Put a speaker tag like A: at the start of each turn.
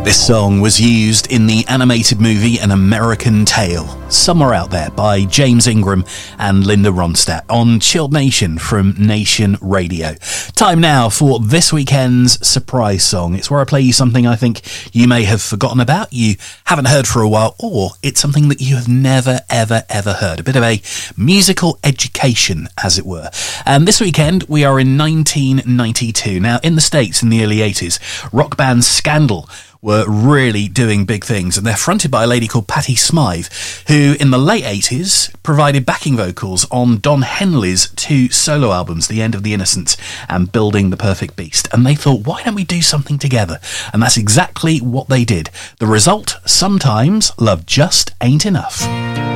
A: This song was used in the animated movie An American Tale, Somewhere Out There, by James Ingram and Linda Ronstadt on Chilled Nation from Nation Radio. Time now for this weekend's surprise song. It's where I play you something I think you may have forgotten about, you haven't heard for a while, or it's something that you have never, ever, ever heard. A bit of a musical education, as it were. And this weekend, we are in 1992. Now, in the States, in the early 80s, rock band Scandal were really doing big things, and they're fronted by a lady called Patti Smythe, who in the late 80s provided backing vocals on Don Henley's two solo albums, The End of the Innocents and Building the Perfect Beast. And they thought, why don't we do something together? And that's exactly what they did. The result, Sometimes Love Just Ain't Enough.